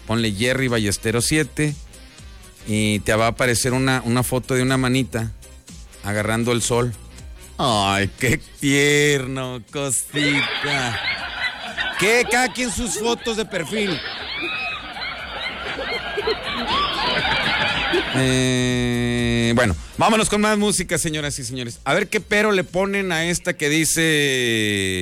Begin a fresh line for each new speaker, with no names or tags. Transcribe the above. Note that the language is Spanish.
ponle Jerry Ballesteros 7 y te va a aparecer una foto de una manita agarrando el sol. Ay, qué tierno, cosita. ¿Qué? Cada quien sus fotos de perfil. Bueno, vámonos con más música, señoras y señores. A ver qué pero le ponen a esta que dice...